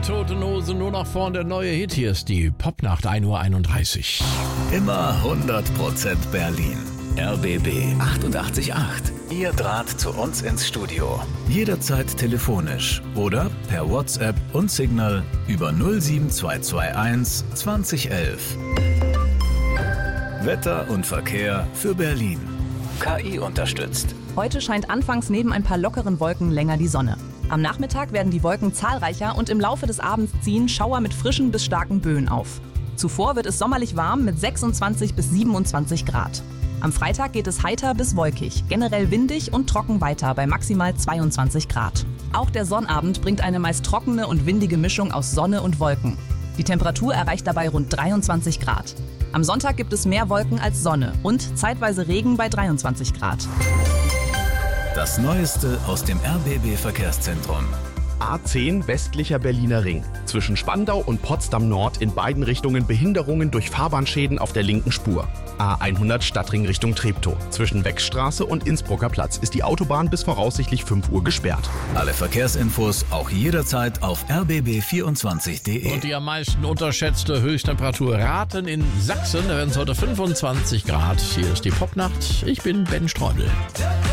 Toten Hosen nur noch vorn, der neue Hit. Hier ist die Popnacht, 1:31 Uhr. Immer 100% Berlin. RBB 88.8. Ihr Draht zu uns ins Studio. Jederzeit telefonisch oder per WhatsApp und Signal über 07221 2011. Wetter und Verkehr für Berlin. KI unterstützt. Heute scheint anfangs neben ein paar lockeren Wolken länger die Sonne. Am Nachmittag werden die Wolken zahlreicher und im Laufe des Abends ziehen Schauer mit frischen bis starken Böen auf. Zuvor wird es sommerlich warm mit 26 bis 27 Grad. Am Freitag geht es heiter bis wolkig, generell windig und trocken weiter bei maximal 22 Grad. Auch der Sonnabend bringt eine meist trockene und windige Mischung aus Sonne und Wolken. Die Temperatur erreicht dabei rund 23 Grad. Am Sonntag gibt es mehr Wolken als Sonne und zeitweise Regen bei 23 Grad. Das Neueste aus dem RBB-Verkehrszentrum. A10 westlicher Berliner Ring. Zwischen Spandau und Potsdam Nord in beiden Richtungen Behinderungen durch Fahrbahnschäden auf der linken Spur. A100 Stadtring Richtung Treptow. Zwischen Wechsstraße und Innsbrucker Platz ist die Autobahn bis voraussichtlich 5 Uhr gesperrt. Alle Verkehrsinfos auch jederzeit auf rbb24.de. Und die am meisten unterschätzte Höchsttemperaturraten in Sachsen, da werden es heute 25 Grad. Hier ist die Popnacht. Ich bin Ben Streudel.